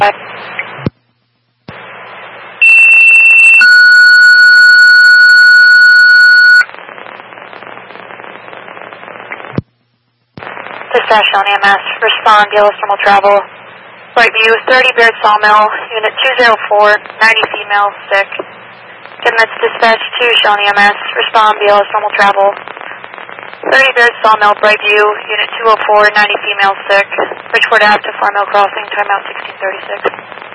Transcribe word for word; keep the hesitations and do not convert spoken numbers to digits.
Dispatch on E M S, respond, D L S normal travel. Brightview, thirty Baird Sawmill, unit two zero four, ninety female, sick. Commits dispatch to Shawn E M S, respond, D L S normal travel. thirty Baird Sawmill, Brightview, unit two oh four, ninety female, sick. Bridgeport Ave to Farmville Crossing, timeout sixteen thirty-six.